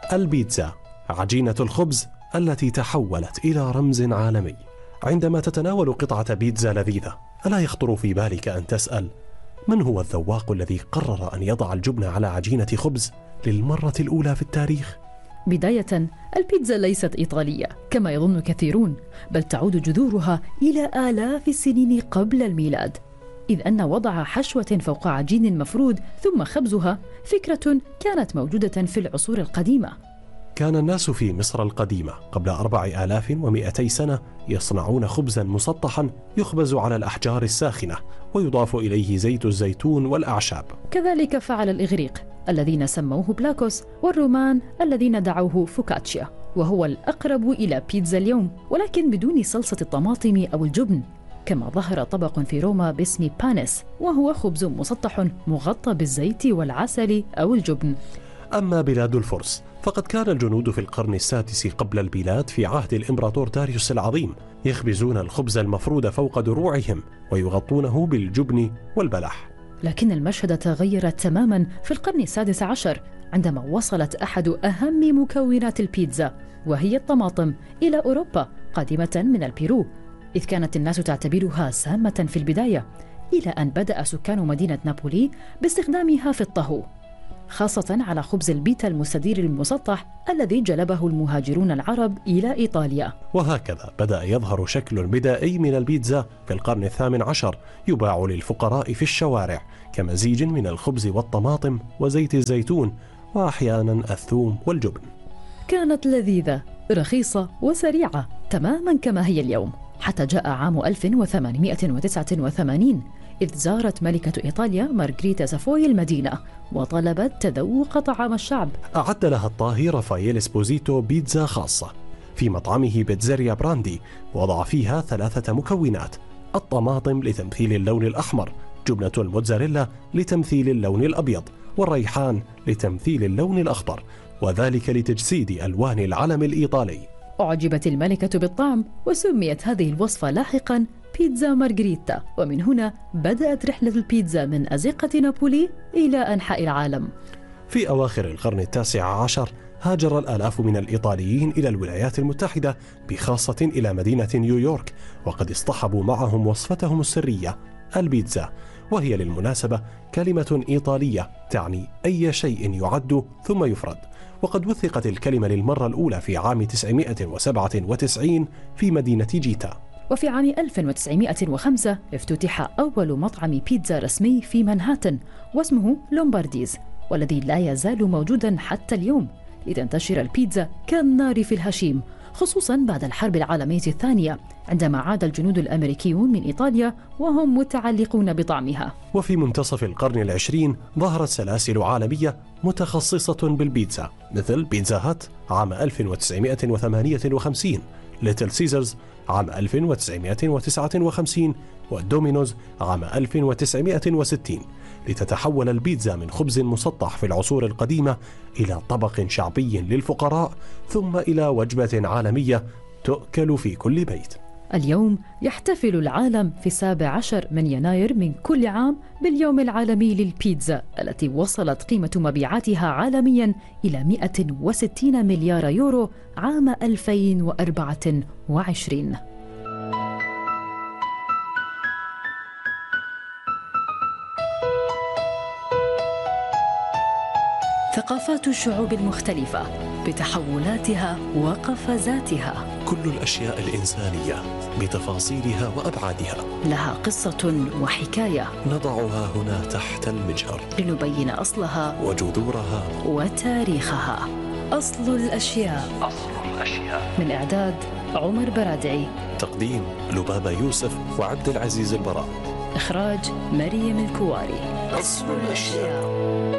البيتزا، عجينة الخبز التي تحولت إلى رمز عالمي. عندما تتناول قطعة بيتزا لذيذة، ألا يخطر في بالك أن تسأل: من هو الذواق الذي قرر أن يضع الجبن على عجينة خبز للمرة الأولى في التاريخ؟ بداية، البيتزا ليست إيطالية كما يظن كثيرون، بل تعود جذورها إلى آلاف السنين قبل الميلاد، إذ أن وضع حشوة فوق عجين مفرود ثم خبزها فكرة كانت موجودة في العصور القديمة. كان الناس في مصر القديمة قبل 4200 سنة يصنعون خبزا مسطحا يخبز على الأحجار الساخنة ويضاف إليه زيت الزيتون والأعشاب. كذلك فعل الإغريق الذين سموه بلاكوس، والرومان الذين دعوه فوكاتشيا، وهو الأقرب إلى بيتزا اليوم ولكن بدون صلصة الطماطم أو الجبن. كما ظهر طبق في روما باسم بانيس، وهو خبز مسطح مغطى بالزيت والعسل أو الجبن. أما بلاد الفرس فقد كان الجنود في القرن السادس قبل الميلاد في عهد الإمبراطور داريوس العظيم يخبزون الخبز المفرود فوق دروعهم ويغطونه بالجبن والبلح. لكن المشهد تغير تماما في القرن السادس عشر عندما وصلت أحد أهم مكونات البيتزا وهي الطماطم إلى أوروبا قادمة من البيرو، إذ كانت الناس تعتبرها سامة في البداية، إلى أن بدأ سكان مدينة نابولي باستخدامها في الطهو، خاصة على خبز البيتا المستدير المسطح الذي جلبه المهاجرون العرب إلى إيطاليا. وهكذا بدأ يظهر شكل بدائي من البيتزا في القرن الثامن عشر يباع للفقراء في الشوارع كمزيج من الخبز والطماطم وزيت الزيتون وأحيانا الثوم والجبن. كانت لذيذة، رخيصة وسريعة تماما كما هي اليوم، حتى جاء عام 1889 إذ زارت ملكة إيطاليا مارغريتا سافوي المدينة وطلبت تذوق طعام الشعب. أعد لها الطاهي رافائيل إسبوزيتو بيتزا خاصة في مطعمه بيتزاريا براندي، وضع فيها 3 مكونات: الطماطم لتمثيل اللون الأحمر، جبنة الموتزاريلا لتمثيل اللون الأبيض، والريحان لتمثيل اللون الأخضر، وذلك لتجسيد ألوان العلم الإيطالي. أعجبت الملكة بالطعم وسميت هذه الوصفة لاحقا بيتزا مارغريتا، ومن هنا بدأت رحلة البيتزا من أزقة نابولي إلى أنحاء العالم. في أواخر القرن التاسع عشر هاجر الآلاف من الإيطاليين إلى الولايات المتحدة، بخاصة إلى مدينة نيويورك، وقد اصطحبوا معهم وصفتهم السرية البيتزا، وهي للمناسبة كلمة إيطالية تعني أي شيء يعد ثم يفرد، وقد وثقت الكلمة للمرة الأولى في عام 997 في مدينة جيتا. وفي عام 1905 افتتح أول مطعم بيتزا رسمي في منهاتن واسمه لومبارديز، والذي لا يزال موجودا حتى اليوم، لتنتشر البيتزا كالنار في الهشيم، خصوصا بعد الحرب العالمية الثانية عندما عاد الجنود الأمريكيون من إيطاليا وهم متعلقون بطعمها. وفي منتصف القرن العشرين ظهرت سلاسل عالمية متخصصة بالبيتزا مثل بيتزا هات عام 1958، ليتل سيزرز عام 1959 ودومينوز عام 1960، لتتحول البيتزا من خبز مسطح في العصور القديمة إلى طبق شعبي للفقراء، ثم إلى وجبة عالمية تؤكل في كل بيت. اليوم يحتفل العالم في 17 من يناير من كل عام باليوم العالمي للبيتزا، التي وصلت قيمة مبيعاتها عالميا إلى 160 مليار يورو عام 2024. ثقافات الشعوب المختلفة بتحولاتها وقفزاتها، كل الأشياء الإنسانية بتفاصيلها وأبعادها لها قصة وحكاية نضعها هنا تحت المجهر لنبين أصلها وجذورها وتاريخها. أصل الأشياء. من إعداد عمر برادعي، تقديم لبابة يوسف وعبد العزيز البراء، إخراج مريم الكواري. أصل الأشياء.